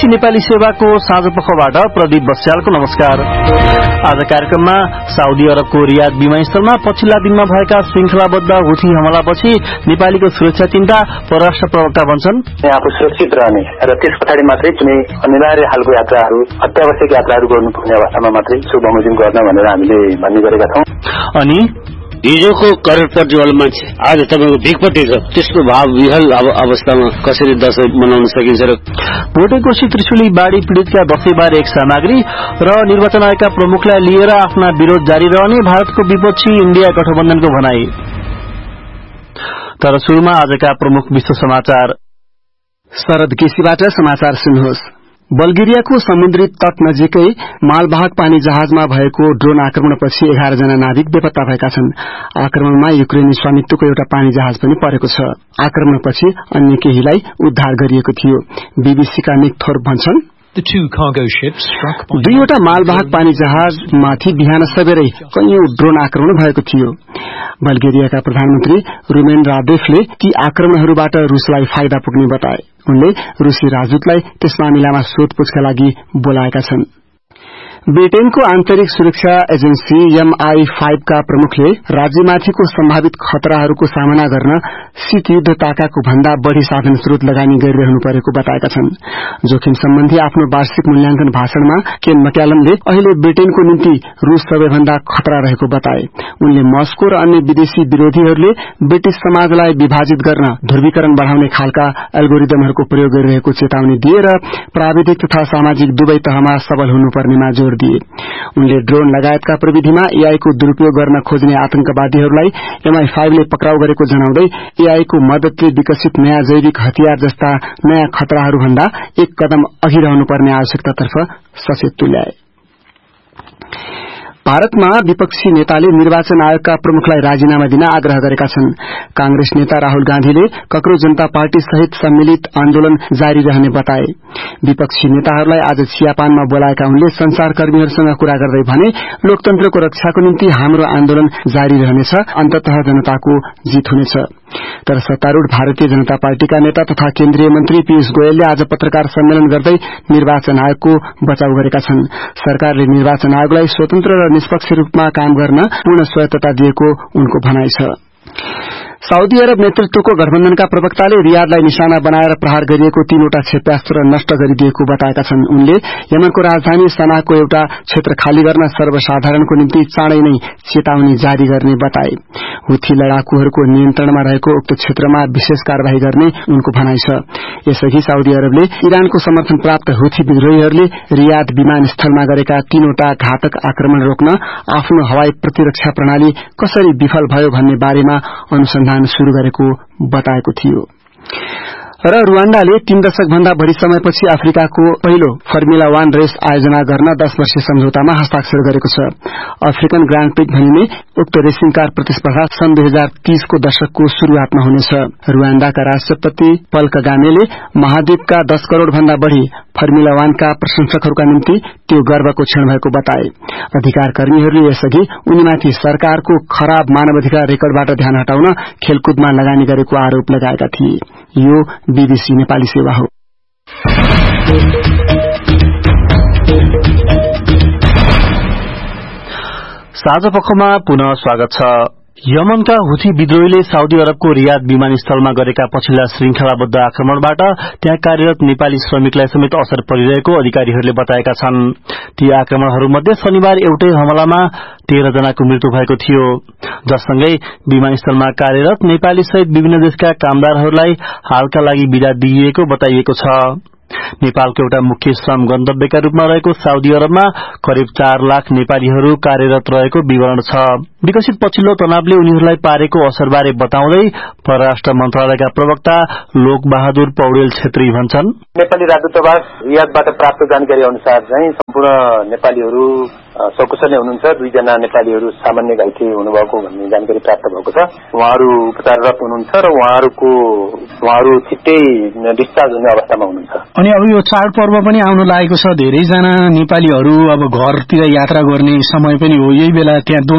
नेपाली सेवाको साँझ पखबाट प्रदीप बस्यालको नमस्कार। आज कार्यक्रममा साउदी अरबको रियाद विमानस्थलमा पछिल्ला दिनमा भएका श्रृंखलाबद्ध हुथी हमलापछि नेपालीको सुरक्षा चिन्ता परराष्ट्र प्रवक्ता भन्छन्। आफू सुरक्षित रहने र त्यस पछाडि मात्रै कुनै अनिवार्य खालको यात्राहरू अत्यावश्यक यात्राहरू गर्नुपर्ने अवस्थामा मात्रै सो बमोजिम गर्न भनेर हामीले भन्ने गरेका छौं। अनि हिजोको करोडपति वाला मान्छे आज तपाईको भिकपट्टि छ, त्यसको भाव विहल अवस्थामा कसरी दशैं मनाउन सकिन्छ र भोटेकोशी त्रिशुली बाढ़ी पीड़ितका दशैंबारे एक सामग्री र निर्वाचन आयोगका प्रमुखलाई लिएर आफ्ना विरोध जारी रहने भारतको विपक्षी इन्डिया गठबन्धनको भनाई। तर सुरुमा आजका प्रमुख विश्व समाचार। शरद केसीबाट समाचार सुन्नुहोस्। बल्गेरियाको समुद्री तट नजिकै मालवाहक पानी जहाजमा भएको ड्रोन आक्रमणपछि 11 जना नाविक बेपत्ता भएका छन्। आक्रमणमा युक्रेनी स्वामित्वको एउटा पानी जहाज पनि परेको छ। आक्रमणपछि अन्य केहीलाई उद्धार गरिएको थियो। बीबीसीका निक थोर्प भन्छन्, दुईवटा मालवाहक पानी जहाजमाथि बिहान सबेरै कैयौं ड्रोन आक्रमण भएको थियो। बल्गेरियाका प्रधानमन्त्री रुमेन रादेफले ती आक्रमणहरूबाट रूसलाई फाइदा पुग्ने बताए। उनले रूसी राजदूतलाई त्यस मामिलामा सोधपूछका लागि बोलाएका छन्। ब्रिटेनको आन्तरिक सुरक्षा एजेन्सी MI5 का प्रमुखले राज्यमाथिको सम्भावित खतराहरूको सामना गर्न शीत युद्ध ताकाको भन्दा बढ़ी साधन स्रोत लगानी गरिरहनु परेको बताएका छन्। जोखिम सम्बन्धी आफ्नो वार्षिक मूल्याङ्कन भाषणमा केन मक्यालमले अहिले ब्रिटेनको निम्ति रूस सबैभन्दा खतरा रहेको बताए। उनले मस्को र अन्य विदेशी विरोधीहरूले ब्रिटिश समाजलाई विभाजित गर्न ध्रुवीकरण बढ़ाउने खालका एल्गोरिदमहरूको प्रयोग गरिरहेको चेतावनी दिए र प्राविधिक तथा सामाजिक दुवै तहमा सबल हुनुपर्नेमा जोड़ दिए। उनले ड्रोन लगायतका प्रविधिमा AI को दुरूपयोग गर्न खोज्ने आतंकवादीहरूलाई MI5 ले पक्राउ गरेको जनाउँदै AI को मद्दतले विकसित नयाँ जैविक हतियार जस्ता नयाँ खतराहरूभन्दा एक कदम अघि रहनुपर्ने आवश्यकतातर्फ सचेत तुल्याए। भारतमा विपक्षी नेताले निर्वाचन आयोगका प्रमुखलाई राजीनामा दिन आग्रह गरेका छन्। कांग्रेस नेता राहुल गान्धीले कक्रो जनता पार्टी सहित सम्मिलित आन्दोलन जारी रहने बताए। विपक्षी नेताहरूलाई आज चियापानमा बोलाएका उनले संचारकर्मीहरूसँग कुरा गर्दै भने, लोकतन्त्रको रक्षाको निम्ति हाम्रो आन्दोलन जारी रहनेछ, अन्ततः जनताको जीत हुनेछ। तर सत्तारूढ़ भारतीय जनता पार्टीका नेता तथा केन्द्रीय मन्त्री पीयूष गोयलले आज पत्रकार सम्मेलन गर्दै निर्वाचन आयोगको बचाउ गरेका छन्। सरकारले निर्वाचन आयोगलाई स्वतन्त्र र निष्पक्ष रूपमा काम गर्न पूर्ण स्वायत्तता दिएको उनको भनाइ छ। साउदी अरब नेतृत्वको गठबन्धनका प्रवक्ताले रियादलाई निशाना बनाएर प्रहार गरिएको 3वटा क्षेप्यास्त्र नष्ट गरिदिएको बताएका छन्। उनले यमनको राजधानी सनाको एउटा क्षेत्र खाली गर्न सर्वसाधारणको निम्ति चाँडै नै चेतावनी जारी गर्ने बताए। हुथी लडाकुहरूको नियन्त्रणमा रहेको उक्त क्षेत्रमा विशेष कार्यवाही गर्ने उनको भनाइ छ। यसअघि साउदी अरबले इरानको समर्थन प्राप्त हुथी विद्रोहीहरूले रियाद विमानस्थलमा गरेका 3वटा घातक आक्रमण रोक्न आफ्नो हवाई प्रतिरक्षा प्रणाली कसरी विफल भयो भन्ने बारेमा अनुसन्धान शुरू गरेको बताएको थियो। र रुवाण्डाले 3 दशक भन्दा बढ़ी समयपछि अफ्रिकाको पहिलो फर्मुला 1 रेस आयोजना गर्न 10 वर्षीय सम्झौतामा हस्ताक्षर गरेको छ। अफ्रिकन ग्रान्ड प्रिक्स भनिने उक्त रेसिङ कार प्रतिस्पर्धा सन् 2030 को दशकको शुरूआतमा हुनेछ। रुवाण्डाका राष्ट्रपति पल कगामेले महाद्वीपका 10 करोड़ भन्दा बढ़ी फर्मुला 1 का प्रशंसकहरूका निम्ति त्यो गर्वको क्षण भएको बताए। अधिकार कर्मीहरूले यसअघि उनीमाथि सरकारको खराब मानवाधिकार रेकर्डबाट ध्यान हटाउन खेलकुदमा लगानी गरेको आरोप लगाएका थिए। यो बीबीसी नेपाली सेवा हो। साँझ पखमा पुनः स्वागत छ। यमनका हुथी विद्रोहीले साउदी अरबको रियाद विमानस्थलमा गरेका पछिल्ला श्रृंखलाबद्ध आक्रमणबाट त्यहाँ कार्यरत नेपाली श्रमिकलाई समेत असर परिरहेको अधिकारीहरूले बताएका छन्। ती आक्रमणहरूमध्ये शनिबार एउटै हमलामा 13 जनाको मृत्यु भएको थियो, जससँगै विमानस्थलमा कार्यरत नेपाली सहित विभिन्न देशका कामदारहरूलाई हालका लागि बिदा दिइएको बताइएको छ। नेपालको एउटा मुख्य श्रम गन्तव्यका रूपमा रहेको साउदी अरबमा करिब 4 लाख नेपालीहरू कार्यरत रहेको विवरण छ। विकसित पछिल्लो तनावले उनीहरूलाई पारेको असरबारे बताउँदै परराष्ट्र मन्त्रालयका प्रवक्ता लोक बहादुर पौडेल छेत्री भन्छन्, नेपाली राजदूतावास रियादबाट प्राप्त जानकारी अनुसार चाहिँ सम्पूर्ण नेपालीहरू सकुशल नै हुनुहुन्छ। 2 जना नेपालीहरू सामान्य घाइते हुनुभएको भन्ने जानकारी प्राप्त भएको छ। उहाँहरू उपचाररत हुनुहुन्छ र उहाँहरू छिट्टै डिस्चार्ज हुने अवस्थामा हुनुहुन्छ। अनि अब यो चाडपर्व पनि आउन लागेको छ। धेरैजना नेपालीहरू अब घरतिर यात्रा गर्ने समय पनि हो। यही बेला त्यहाँ द्वन्द्वको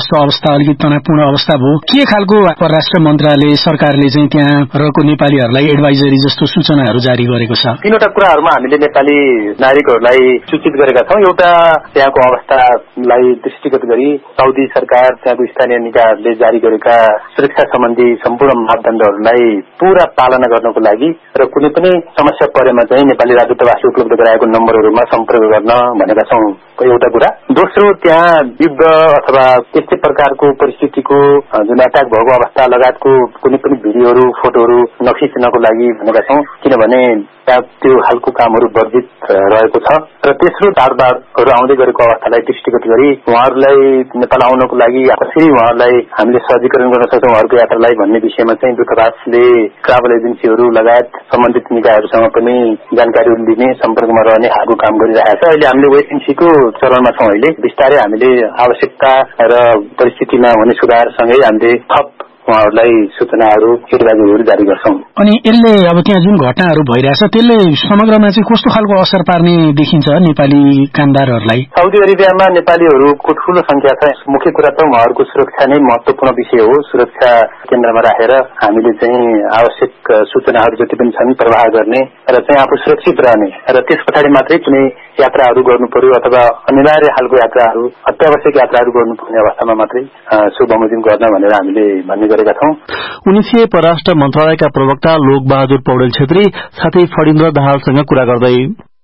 जस्तो अवस्था अलिकति तनावपूर्ण अवस्था भयो, के खालको परराष्ट्र मन्त्रालय सरकारले चाहिँ त्यहाँ रहेको नेपालीहरूलाई एडभाइजरी जस्तो सूचनाहरू जारी गरेको छ? 3वटा कुराहरूमा हामीले नेपाली नागरिकहरूलाई सूचित गरेका छौं। एउटा त्यहाँको अवस्थालाई दृष्टिगत गरी साउदी सरकार, त्यहाँको स्थानीय निकायहरूले जारी गरेका सुरक्षा सम्बन्धी सम्पूर्ण मापदण्डहरूलाई पूरा पालना गर्नको लागि र कुनै पनि समस्या परेमा चाहिँ नेपाली राजदूतावासले उपलब्ध गराएको नम्बरहरूमा सम्पर्क गर्न भनेका छौं, एउटा कुरा। दोस्रो, त्यहाँ युद्ध अथवा त्यस्तै प्रकारको परिस्थितिको जुन अट्याक भएको अवस्था लगायतको कुनै पनि भिडियोहरू, फोटोहरू नखिच्नको लागि भनेका छौं, किनभने त्यहाँ त्यो खालको कामहरू वर्जित रहेको छ। र तेस्रो, चाडबाडहरू आउँदै गरेको अवस्थालाई दृष्टिगत गरी उहाँहरूलाई नेपाल आउनको लागि कसरी उहाँहरूलाई हामीले सहजीकरण गर्न सक्छौं उहाँहरूको यात्रालाई भन्ने विषयमा चाहिँ दूतावासले ट्राभल एजेन्सीहरू लगायत सम्बन्धित निकायहरूसँग पनि जानकारीहरू लिने, सम्पर्कमा रहने खालको काम गरिरहेको छ। अहिले हामीले वेट एन्ड सीको चरणमा छौं। अहिले बिस्तारै हामीले आवश्यकता र परिस्थितिमा हुने सुधारसँगै हामीले थप उहाँहरूलाई सूचनाहरू, एडभाइजरीहरू जारी गर्छौं। अनि यसले अब त्यहाँ जुन घटनाहरू भइरहेछ त्यसले समग्रमा चाहिँ कस्तो खालको असर पार्ने देखिन्छ नेपाली कामदारहरूलाई? साउदी अरेबियामा नेपालीहरूको ठूलो संख्या छ। मुख्य कुरा त उहाँहरूको सुरक्षा नै महत्वपूर्ण विषय हो। सुरक्षा केन्द्रमा राखेर हामीले चाहिँ आवश्यक सूचनाहरू जति पनि छन् प्रवाह गर्ने र चाहिँ आफू सुरक्षित रहने र त्यस पछाडि मात्रै कुनै यात्राहरू गर्नु पर्यो अथवा अनिवार्य खालको यात्राहरू, अत्यावश्यक यात्राहरू गर्नुपर्ने अवस्थामा मात्रै सो बमोजिम गर्न भनेर हामीले भन्ने गरेका छौं। 19 परराष्ट्र मन्त्रालयका प्रवक्ता लोकबहादुर पौडेल छेत्री साथै फणिन्द्र दाहालसँग कुरा गर्दै।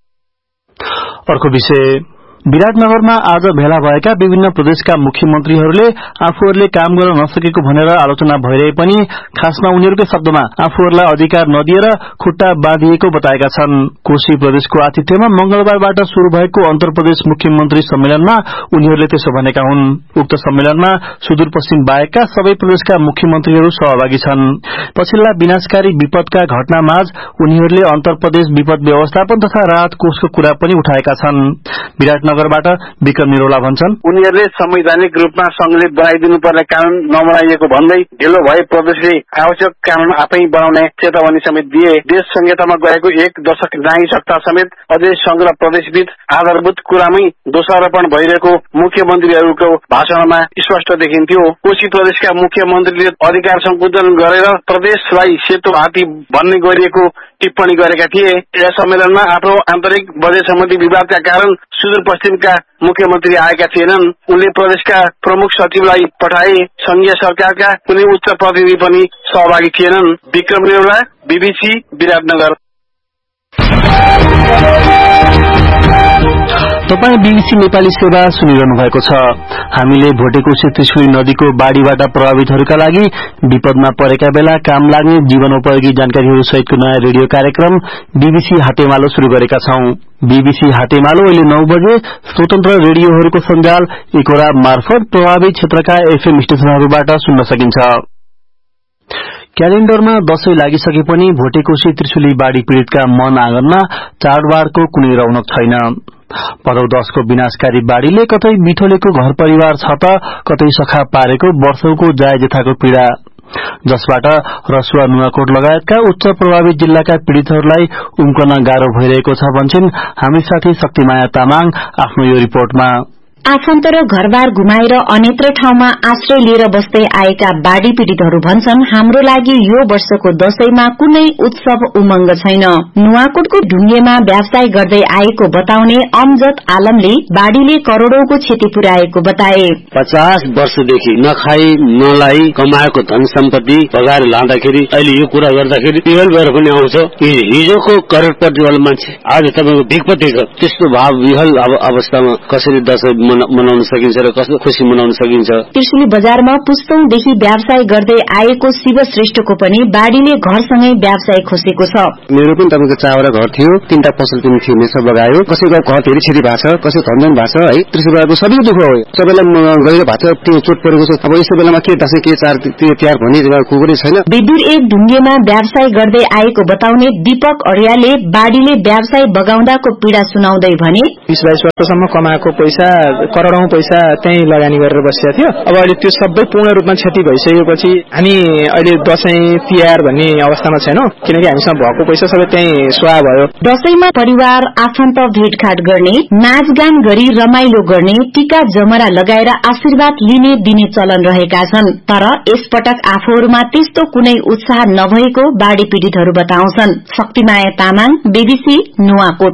अर्को विषय, विराटनगरमा आज भेला भएका विभिन्न प्रदेशका मुख्यमन्त्रीहरूले आफूहरूले काम गर्न नसकेको भनेर आलोचना भइरहे पनि खासमा उनीहरूकै शब्दमा आफूहरूलाई अधिकार नदिएर खुट्टा बाँधिएको बताएका छन्। कोशी प्रदेशको आतिथ्यमा मंगलबारबाट शुरू भएको अन्तर प्रदेश मुख्यमन्त्री सम्मेलनमा उनीहरूले त्यसो भनेका हुन्। उक्त सम्मेलनमा सुदूरपश्चिम बाहेकका सबै प्रदेशका मुख्यमन्त्रीहरू सहभागी छन्। पछिल्ला विनाशकारी विपदका घटनामाझ उनीहरूले अन्तर प्रदेश विपद व्यवस्थापन तथा राहत कोषको कुरा पनि उठाएका छन्। विराटनगरबाट विक्रम निरौला भन्छन्, उनीहरूले संवैधानिक रूपमा संघले बनाइदिनु पर्ने कानून नबनाइएको भन्दै ढिलो भए प्रदेशले आवश्यक कानून आफै बनाउने चेतावनी समेत दिए। देश संहितामा गएको 1 दशक नागिसक्दा समेत अझै संघ र प्रदेशबीच आधारभूत कुरामै दोषारोपण भइरहेको मुख्यमन्त्रीहरूको भाषणमा स्पष्ट देखिन्थ्यो। कोशी प्रदेशका मुख्यमन्त्रीले अधिकार संकुचन गरेर प्रदेशलाई सेतो हात्ती भन्ने गरिएको टिप्पणी गरेका थिए। यस सम्मेलनमा आफ्नो आन्तरिक बजेट सम्बन्धी विवादका कारण सुदूरपश्चिमका मुख्यमन्त्री आएका थिएनन्। उनले प्रदेशका प्रमुख सचिवलाई पठाए। संघीय सरकारका कुनै उच्च प्रतिनिधि पनि सहभागी थिएनन्। विक्रम निरौला, बीबीसी, विराटनगर। तपाई बीबीसी नेपाली सेवा सुनिरहनु भएको छ। हामीले भोटेकोशी त्रिशुली नदीको बाढ़ीबाट प्रभावितहरूका लागि विपदमा परेका बेला काम लाग्ने जीवनोपयोगी जानकारीहरू सहितको नयाँ रेडियो कार्यक्रम बीबीसी हाटेमालो शुरू गरेका छौं। बीबीसी हाटेमालो अहिले 9 बजे स्वतन्त्र रेडियोहरूको सञ्जाल एकोरा मार्फत प्रभावित क्षेत्रका एफएम स्टेशनहरूबाट सुन्न सकिन्छ। क्यालेण्डरमा दशैं लागिसके पनि भोटेकोशी त्रिशुली बाढ़ी पीड़ितका मन आँगनमा चाडबाडको कुनै रौनक छैन। भदौ 10 को विनाशकारी बाढ़ीले कतै मिठोलेको घर परिवार छ त कतै सखा पारेको वर्षौंको जायजेथाको पीड़ा, जसबाट रसुवा नुवाकोट लगायतका उच्च प्रभावित जिल्लाका पीड़ितहरूलाई उम्कन गाह्रो भइरहेको छ भन्छन् हामी साथी शक्तिमाया तामाङ आफ्नो यो रिपोर्टमा। आफन्त र घरबार गुमाएर अन्यत्र ठाउँमा आश्रय लिएर बस्दै आएका बाढ़ी पीड़ितहरू भन्छन् हाम्रो लागि यो वर्षको दशैंमा कुनै उत्सव उमंग छैन। नुवाकोटको ढुङ्गेमा व्यवसाय गर्दै आएको बताउने अमजद आलमले बाढ़ीले करोड़ौंको क्षति पुर्याएको बताए। 50 वर्षदेखि नखाई नलाई कमाएको धन सम्पत्ति बगाएर लाँदाखेरि अहिले यो कुरा गर्दाखेरि विहल भएर पनि आउँछ। हिजोको करोडपति वाला मान्छे आज तपाईको भिखपति छ। त्यस्तो भाव विहल अवस्थामा कसरी दशैं मनाउन सकिन्छ र कस्तो खुशी मनाउन सकिन्छ। त्रिशुली बजारमा पुस्तौंदेखि व्यवसाय गर्दै आएको शिव श्रेष्ठको पनि बाढ़ीले घरसँगै व्यवसाय खोसेको छ। मेरो पनि तपाईको चावरा घर थियो, 3टा पसल पनि थियो, मेसो बगायो। कसैको घर धेरै क्षति भएको छ, कसै धनधन भएको छ है। त्रिशुलीको सबैको दुःख हो। सबैलाई गहिरो भएको छ, त्यो चोट परेको छ। अब यस्तो बेलामा के दशैं के चाड तिहार भन्ने कुकुरै छैन। विदुर एक ढुङ्गेमा व्यवसाय गर्दै आएको बताउने दीपक अडियाले बाढ़ीले व्यवसाय बगाउँदाको पीड़ा सुनाउँदै भने 20-22 वर्षसम्म कमाएको पैसा करोडौं पैसा त्यही लगानी गरेर बसेको थियो। अब अहिले त्यो सबै पूर्ण रूपमा क्षति भइसकेपछि हामी अहिले दशैं तिहार भन्ने अवस्थामा छैनौं, किनकि हामीसँग भएको पैसा सबै त्यही स्वाहा भयो। दशैंमा परिवार आफन्त भेटघाट गर्ने, नाचगान गरी रमाइलो गर्ने, टीका जमरा लगाएर आशीर्वाद लिने दिने चलन रहेका छन्। तर यसपटक आफूहरूमा त्यस्तो कुनै उत्साह नभएको बाढ़ी पीड़ितहरू बताउँछन्। शक्तिमाया तामाङ, बीबीसी, नुवाकोट।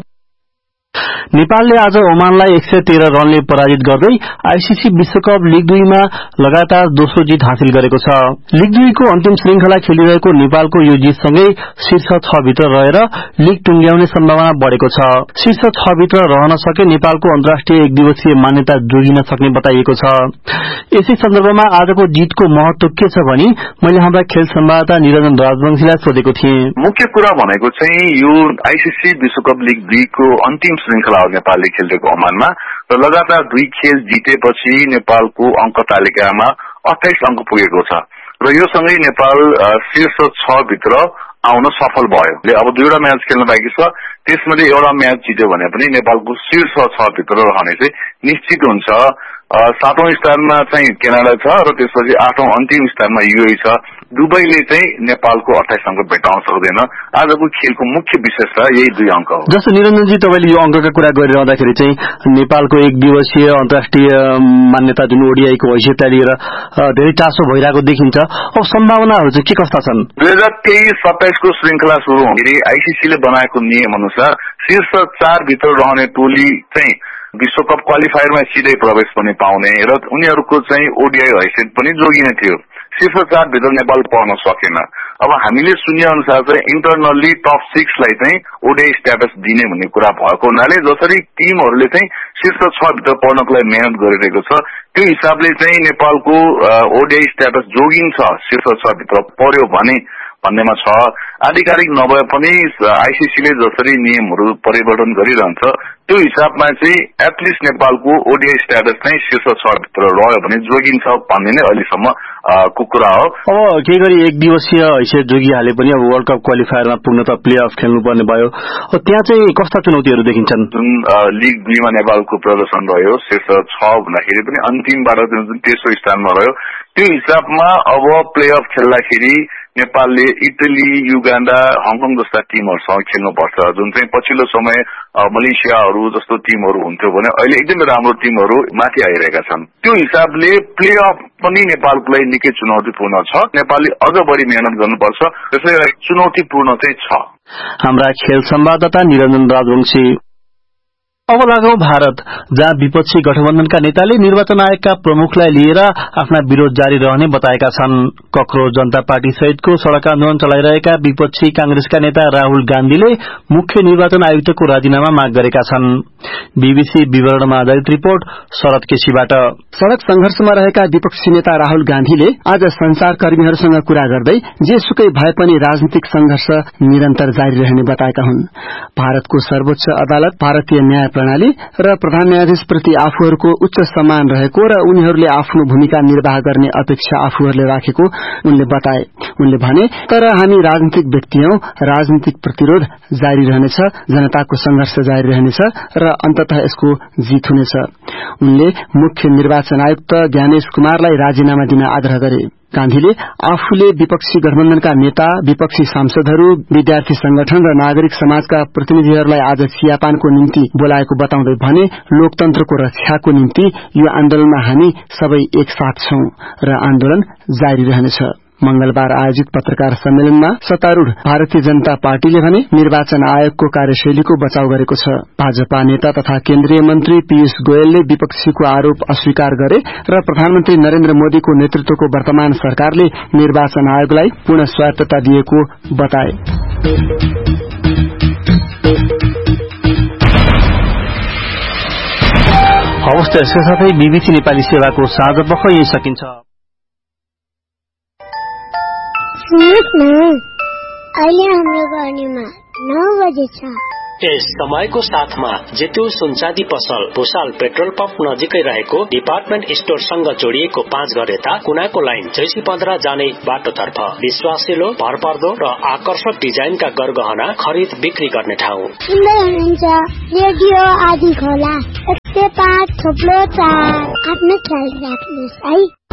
नेपालले आज ओमानलाई 113 रनले पराजित गर्दै आईसीसी विश्वकप लीग 2 मा लगातार दोस्रो जित हासिल गरेको छ। लीग 2 को अन्तिम श्रृंखला खेलिरहेको नेपालको यो जितसँगै शीर्ष 6 भित्र रहेर लीग टुंग्याउने सम्भावना बढ़ेको छ। शीर्ष 6 भित्र रहन सके नेपालको अन्तर्राष्ट्रिय एक दिवसीय मान्यता जोगिन सक्ने बताइएको छ। यसै सन्दर्भमा आजको जितको महत्व के छ भनी मैले हाम्रा खेल संवाददाता निरञ्जन राजवंशीलाई सोधेको थिएँ। मुख्य कुरा भनेको चाहिँ यो आईसीसी विश्वकप लीग 2 को अन्तिम श्रृंखला हो नेपालले खेलेको ओमानमा र लगातार 2 खेल जितेपछि नेपालको अंक तालिकामा 28 अंक पुगेको छ र यो सँगै नेपाल शीर्ष 6 भित्र आउन सफल भयो। अब 2वटा म्याच खेल्न बाँकी छ, त्यसमध्ये एउटा म्याच जित्यो भने पनि नेपालको शीर्ष 6 भित्र रहने चाहिँ निश्चित हुन्छ। 7औं स्थानमा चाहिँ क्यानाडा छ र त्यसपछि 8औं अन्तिम स्थानमा यूएई छ। दुबईले चाहिँ नेपालको 28 अंक भेटाउन सक्दैन। आजको खेलको मुख्य विशेषता यही 2 अंक हो। जस्तो निरञ्जनजी तपाईले यो अंकका कुरा गरिरहँदाखेरि चाहिँ नेपालको एक दिवसीय अन्तर्राष्ट्रिय मान्यता जुन ओडीआई को हैसियतलाई लिएर धेरै टासो भइरहेको देखिन्छ। अब सम्भावनाहरू चाहिँ के कस्ता छन्? 2023-27 को श्रृंखला सुरु हुँदै आईसीसीले बनाएको नियम अनुसार शीर्ष 4 भित्र रहने टोली चाहिँ विश्वकप क्वालिफायरमा सिधै प्रवेश पनि पाउने र उनीहरूको चाहिँ ओडीआई हैसियत पनि जोगिने थियो। शीर्ष 4 भित्र नेपाल पर्न सकेन। अब हामीले सुने अनुसार चाहिँ इन्टरनली टप 6 लाई चाहिँ ओडीआई स्ट्याटस दिने भन्ने कुरा भएको हुनाले जसरी टिमहरूले चाहिँ शीर्ष 6 भित्र पर्नको लागि मेहनत गरिरहेको छ, त्यो हिसाबले चाहिँ नेपालको ओडीआई स्ट्याटस जोगिन्छ शीर्ष 6 भित्र पर्यो भने भन्नेमा छ। आधिकारिक नभए पनि आईसीसीले जसरी नियमहरू परिवर्तन गरिरहन्छ त्यो हिसाबमा चाहिँ एटलिस्ट नेपालको ओडीआई स्ट्याटस चाहिँ शीर्ष 6 भित्र रह्यो भने जोगिन्छ भन्ने नै अहिलेसम्म को कुरा हो। अब के गरी एक दिवसीय हैसियत जोगिहाले पनि अब वर्ल्ड कप क्वालिफायरमा पुग्न त प्ले अफ खेल्नुपर्ने भयो। त्यहाँ चाहिँ कस्ता चुनौतीहरू देखिन्छन्? जुन लीग 2 मा नेपालको प्रदर्शन रह्यो शीर्ष 6 भन्दाखेरि पनि अन्तिमबाट जुन तेस्रो स्थानमा रह्यो, त्यो हिसाबमा अब प्ले अफ खेल्दाखेरि नेपालले इटली, युगाण्डा, हङकङ जस्ता टिमहरूसँग खेल्नुपर्छ। जुन चाहिँ पछिल्लो समय मलेसियाहरू जस्तो टिमहरू हुन्थ्यो भने अहिले एकदमै राम्रो टिमहरू माथि आइरहेका छन्। त्यो हिसाबले प्ले अफ पनि नेपालको लागि निकै चुनौतीपूर्ण छ। नेपालले अझ बढी मेहनत गर्नुपर्छ, त्यसैले चुनौतीपूर्ण चाहिँ छ। हाम्रा खेल संवाददाता निरञ्जन राजवंशी। अब लागौं भारत, जहाँ विपक्षी गठबन्धनका नेताले निर्वाचन आयोगका प्रमुखलाई लिएर आफ्ना विरोध जारी रहने बताएका छन्। ककरोज जनता पार्टी सहितको सड़क आन्दोलन चलाइरहेका विपक्षी कांग्रेसका नेता राहुल गान्धीले मुख्य निर्वाचन आयुक्तको राजीनामा माग गरेका छन्। बीबीसी विवरणमा आधारित रिपोर्ट शरद केसीबाट। सड़क संघर्षमा रहेका विपक्षी नेता राहुल गान्धीले आज संचारकर्मीहरूसँग कुरा गर्दै जेसुकै भए पनि राजनीतिक संघर्ष निरन्तर जारी रहने बताएका हुन्। भारतको सर्वोच्च अदालत, भारतीय न्याय प्रणाली र प्रधान न्यायाधीशप्रति आफूहरूको उच्च सम्मान रहेको र उनीहरूले आफ्नो भूमिका निर्वाह गर्ने अपेक्षा आफूहरूले राखेको उनले बताए। उनले भने, तर हामी राजनीतिक व्यक्ति हौं, राजनीतिक प्रतिरोध जारी रहनेछ, जनताको संघर्ष जारी रहनेछ र अन्ततः यसको जीत हुनेछ। उनले मुख्य निर्वाचन आयुक्त ज्ञानेश कुमारलाई राजीनामा दिन आग्रह गरे। गान्धीले आफूले विपक्षी गठबन्धनका नेता, विपक्षी सांसदहरू, विद्यार्थी संगठन र नागरिक समाजका प्रतिनिधिहरूलाई आज चियापानको निम्ति बोलाएको बताउँदै भने, लोकतन्त्रको रक्षाको निम्ति यो आन्दोलनमा हामी सबै एकसाथ छौं र आन्दोलन जारी रहनेछ। मंगलबार आयोजित पत्रकार सम्मेलनमा सत्तारूढ़ भारतीय जनता पार्टीले भने निर्वाचन आयोगको कार्यशैलीको बचाव गरेको छ। भाजपा नेता तथा केन्द्रीय मन्त्री पीयूष गोयलले विपक्षीको आरोप अस्वीकार गरे र प्रधानमन्त्री नरेन्द्र मोदीको नेतृत्वको वर्तमान सरकारले निर्वाचन आयोगलाई पूर्ण स्वायत्तता दिएको बताए। हवस्, यसका साथै बीबीसी नेपाली सेवाको साँझपख यही सकिन्छ। अहिले हाम्रो गर्नेमा 9 बजे छ। यस समयको साथमा जेतु सुनचाँदी पसल भूषाल पेट्रोल पम्प नजिकै रहेको डिपार्टमेन्ट स्टोरसँग जोडिएको 5 घर यता कुनाको लाइन जैसी 15 जाने बाटोतर्फ विश्वासिलो, भरपर्दो र आकर्षक डिजाइनका गरगहना खरिद बिक्री गर्ने ठाउँ। सुन्दै हुनुहुन्छ रेडियो आदि खोला 5 थोप्लो 4 आफ्नो ख्याल राख्नुहोस् है।